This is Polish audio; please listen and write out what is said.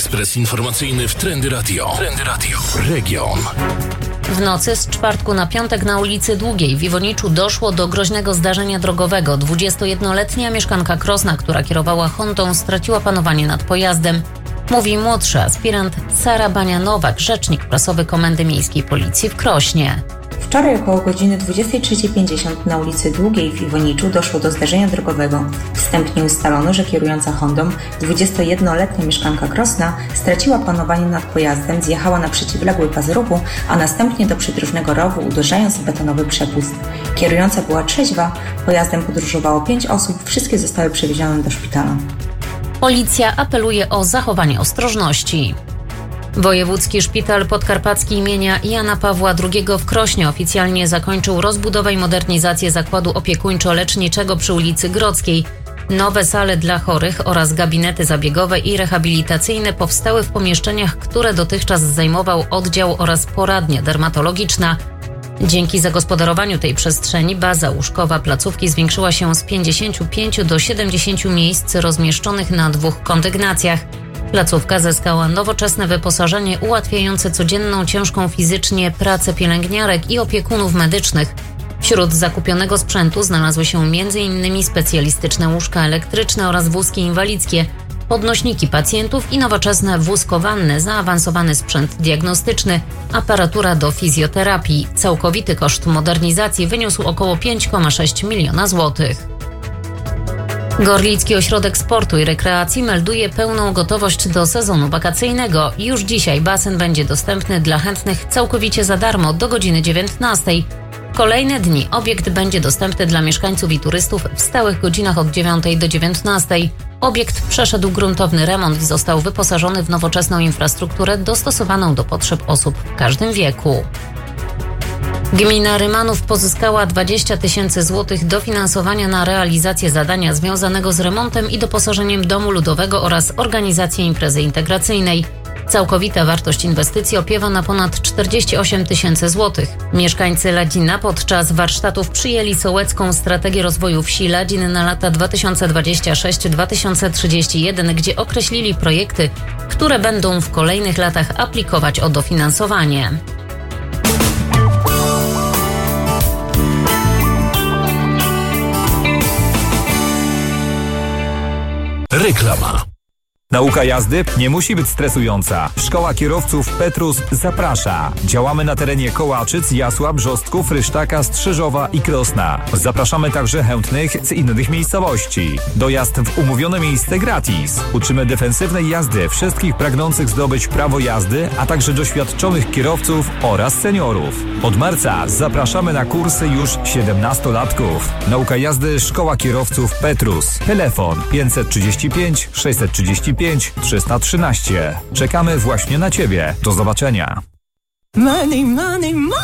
Ekspres informacyjny w Trendy Radio. Trendy Radio. Region. W nocy z czwartku na piątek na ulicy Długiej w Iwoniczu doszło do groźnego zdarzenia drogowego. 21-letnia mieszkanka Krosna, która kierowała Hondą, straciła panowanie nad pojazdem. Mówi młodszy aspirant Sara Bania-Nowak, rzecznik prasowy Komendy Miejskiej Policji w Krośnie. Wczoraj około godziny 23:50 na ulicy Długiej w Iwoniczu doszło do zdarzenia drogowego. Wstępnie ustalono, że kierująca Hondą 21-letnia mieszkanka Krosna straciła panowanie nad pojazdem, zjechała na przeciwległy pas ruchu, a następnie do przydrożnego rowu, uderzając w betonowy przepust. Kierująca była trzeźwa, pojazdem podróżowało 5 osób, wszystkie zostały przewiezione do szpitala. Policja apeluje o zachowanie ostrożności. Wojewódzki Szpital Podkarpacki imienia Jana Pawła II w Krośnie oficjalnie zakończył rozbudowę i modernizację zakładu opiekuńczo-leczniczego przy ulicy Grodzkiej. Nowe sale dla chorych oraz gabinety zabiegowe i rehabilitacyjne powstały w pomieszczeniach, które dotychczas zajmował oddział oraz poradnia dermatologiczna. Dzięki zagospodarowaniu tej przestrzeni baza łóżkowa placówki zwiększyła się z 55 do 70 miejsc rozmieszczonych na 2 kondygnacjach. Placówka zyskała nowoczesne wyposażenie ułatwiające codzienną ciężką fizycznie pracę pielęgniarek i opiekunów medycznych. Wśród zakupionego sprzętu znalazły się m.in. specjalistyczne łóżka elektryczne oraz wózki inwalidzkie, podnośniki pacjentów i nowoczesne wózkowanny, zaawansowany sprzęt diagnostyczny, aparatura do fizjoterapii. Całkowity koszt modernizacji wyniósł około 5,6 miliona złotych. Gorlicki Ośrodek Sportu i Rekreacji melduje pełną gotowość do sezonu wakacyjnego. Już dzisiaj basen będzie dostępny dla chętnych całkowicie za darmo do godziny 19. Kolejne dni obiekt będzie dostępny dla mieszkańców i turystów w stałych godzinach od 9 do 19. Obiekt przeszedł gruntowny remont i został wyposażony w nowoczesną infrastrukturę dostosowaną do potrzeb osób w każdym wieku. Gmina Rymanów pozyskała 20 000 złotych dofinansowania na realizację zadania związanego z remontem i doposażeniem domu ludowego oraz organizację imprezy integracyjnej. Całkowita wartość inwestycji opiewa na ponad 48 000 złotych. Mieszkańcy Ladzina podczas warsztatów przyjęli sołecką strategię rozwoju wsi Ladzin na lata 2026-2031, gdzie określili projekty, które będą w kolejnych latach aplikować o dofinansowanie. Reklama. Nauka jazdy nie musi być stresująca. Szkoła Kierowców Petrus zaprasza. Działamy na terenie Kołaczyc, Jasła, Brzostków, Rysztaka, Strzyżowa i Krosna. Zapraszamy także chętnych z innych miejscowości. Dojazd w umówione miejsce gratis. Uczymy defensywnej jazdy wszystkich pragnących zdobyć prawo jazdy, a także doświadczonych kierowców oraz seniorów. Od marca zapraszamy na kursy już 17-latków. Nauka jazdy Szkoła Kierowców Petrus. Telefon 535 635 313. Czekamy właśnie na Ciebie. Do zobaczenia. Money, money, money.